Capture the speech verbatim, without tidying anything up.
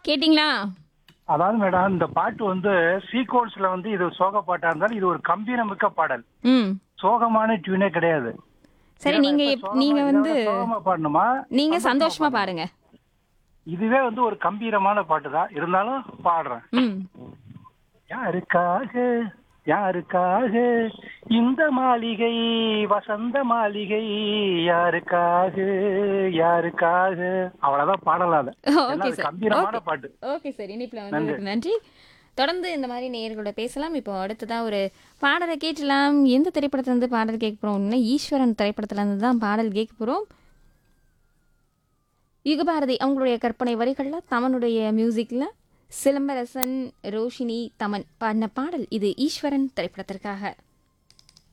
கேட்டிங்களா? அதாவது மேடம் இந்த பாட்டு வந்து சீக்வன்ஸ்ல வந்து இது சோக பாட்டா இருந்தாலும் இது ஒரு கம்பீரமிக்க பாடல். ம். சோகமான டியூனே கிடையாது. சரி இதை நான் நீங்க எப்ப எப் சோகமா நீங்க இதை வந்து விட சோகமா பாடணுமா நீங்க சந்தோஷமா சந்தோஷமா பாடணுமா? பாடுங்க. இதுவே வந்து ஒரு கம்பீரமான பாட்டு தான் இருந்தாலும் பாடுறேன். ம். யாருக்காக யாருக்காக இந்த மாளிகை வசந்த மாளிகை யாருக்காக யாருக்காக அவ்வளவுதான் பாடலாம் அது. ஏன்னா ஓகே அது சார். கம்பீரமான ஓகே. பாட்டு. Okay sir. இணைப்பில நன்றி. வந்ததுக்கு நன்றி. தொடர்ந்து இந்த மாரி நேயர்களோட பேசலாம். இப்போ அடுத்ததா ஒரு பாடலை கேட்கலாம். எந்த திரைப்படத்துலருந்து பாடல் கேட்க போறோம்னா, ஈஸ்வரன் திரைப்படத்துலருந்து தான் பாடல் கேட்க போறோம். யுகபாரதி அவங்களுடைய கற்பனை வரிகள்ல, தமனுடைய மியூசிக்ல சிலம்பரசன், ரோஷினி, தமன் பாடின பாடல் இது ஈஸ்வரன் திரைப்படத்திற்காக.